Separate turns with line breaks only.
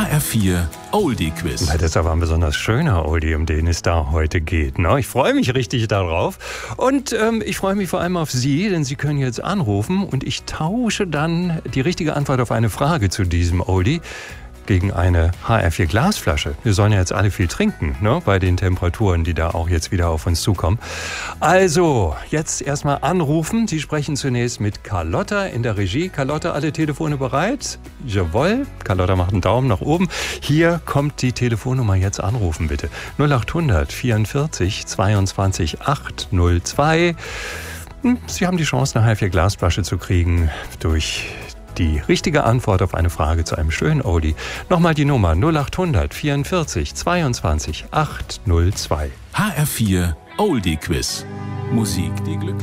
HR4 Oldie Quiz.
Das ist aber ein besonders schöner Oldie, um den es da heute geht. Ne? Ich freue mich richtig darauf. Und ich freue mich vor allem auf Sie, denn Sie können jetzt anrufen und ich tausche dann die richtige Antwort auf eine Frage zu diesem Oldie gegen eine HR4 Glasflasche. Wir sollen ja jetzt alle viel trinken, ne? Bei den Temperaturen, die da auch jetzt wieder auf uns zukommen. Also, jetzt erstmal anrufen. Sie sprechen zunächst mit Carlotta in der Regie. Carlotta, alle Telefone bereit? Jawohl. Carlotta macht einen Daumen nach oben. Hier kommt die Telefonnummer. Jetzt anrufen, bitte. 0800 44 22 802. Sie haben die Chance, eine HR4 Glasflasche zu kriegen durch die richtige Antwort auf eine Frage zu einem schönen Oldie. Nochmal die Nummer 0800 44 22 802.
HR4 Oldie Quiz. Musik, die glücklich